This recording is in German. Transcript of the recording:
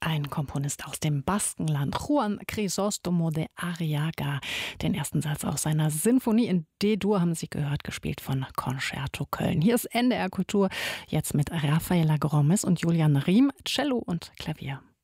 Ein Komponist aus dem Baskenland, Juan Crisóstomo de Arriaga. Den ersten Satz aus seiner Sinfonie in D-Dur haben Sie gehört, gespielt von Concerto Köln. Hier ist NDR Kultur, jetzt mit Rafaela Gromes und Julian Riem, Cello und Klavier.